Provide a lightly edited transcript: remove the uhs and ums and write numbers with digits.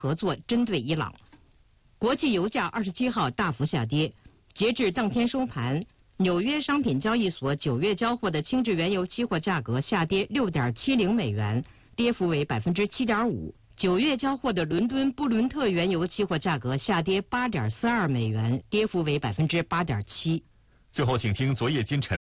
合作针对伊朗。国际油价27号大幅下跌，截至当天收盘，纽约商品交易所9月交货的轻质原油期货价格下跌6.70美元，跌幅为7.5%。9月交货的伦敦布伦特原油期货价格下跌8.42美元，跌幅为8.7%。 最后，请听昨夜今晨。